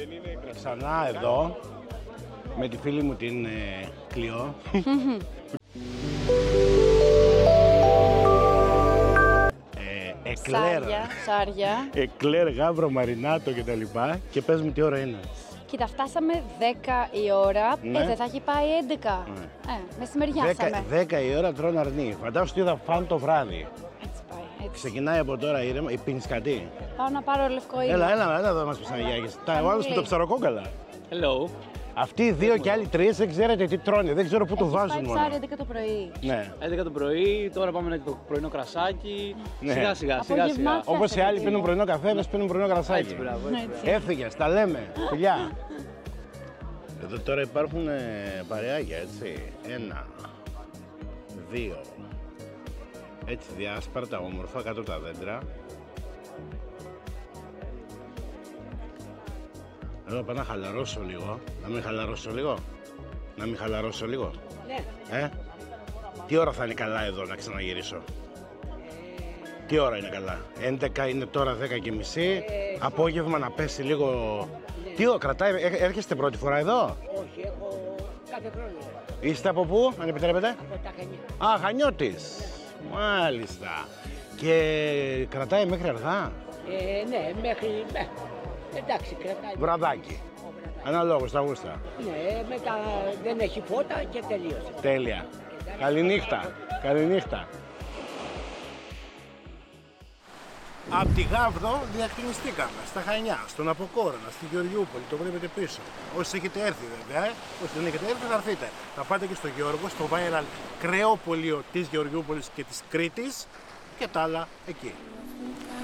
Ξανά εδώ, με τη φίλη μου την Κλειό. Εκλέρ, σάρια. Εκλέρ, γάβρο, μαρινάτο κτλ. Και πες μου τι ώρα είναι. Κοίτα, φτάσαμε 10 η ώρα, Ναι. δεν θα έχει πάει 11. Μεσημεριάσαμε. 10 η ώρα τρώνε αρνί. Φαντάσου τι θα φάνε το βράδυ. Έτσι πάει, έτσι. Ξεκινάει από τώρα ήρεμα. Πίνεις κάτι? Πάω να πάρω λευκό ήλιο. Έλα εδώ μας πεις Αναγιάκης. Ο άλλος με το ψαροκόκαλα. Hello. Αυτοί οι δύο και άλλοι τρεις δεν ξέρετε τι τρώνε, δεν ξέρω πού το βάζουν Πάει μόνο. ψάρι 11 το πρωί. Ναι. 11 το πρωί, τώρα πάμε να το πρωινό κρασάκι. Ναι. Σιγά σιγά. Απογευμάτια. Όπως οι άλλοι πίνουν πρωινό καφέ, εμείς πίνουν πρωινό κρασάκι. Έτσι, μπράβο. Έτσι. Έφυγες, τα λέμε. Φιλιά. Εδώ τώρα υπάρχουν παρεάκια, έτσι. 1, 2. Έτσι διάσπαρτα, όμορφα, κάτω από τα δέντρα. Εδώ πάω να χαλαρώσω λίγο. Να μην χαλαρώσω λίγο. Να μην χαλαρώσω λίγο. Ναι. Τι ώρα θα είναι καλά εδώ να ξαναγυρίσω? Τι ώρα είναι καλά? 11 είναι τώρα, 10 και μισή. Απόγευμα να πέσει λίγο. Τι ώρα κρατάει, έρχεστε πρώτη φορά εδώ? Όχι, έχω κάθε χρόνο. Είστε από πού, αν επιτρέπετε? Από τα Χανιά. Α, Χανιώτης. Μάλιστα. Και κρατάει μέχρι αργά. Ναι, μέχρι. Εντάξει, κρατάει. Βραδάκι. Αναλόγως τα γούστα. Ναι, μετά δεν έχει φώτα και τελείωσε. Τέλεια. Καληνύχτα. Καληνύχτα. Απ' τη Γάβδο διακινηστήκαμε στα Χανιά, στον Αποκόρονα, στη Γεωργιούπολη, το βλέπετε πίσω. Όσοι έχετε έρθει βέβαια, όσοι δεν έχετε έρθει θα έρθετε. Θα πάτε και στο Γιώργο, στο viral κρεοπολείο της Γεωργιούπολης και της Κρήτης και τα άλλα εκεί.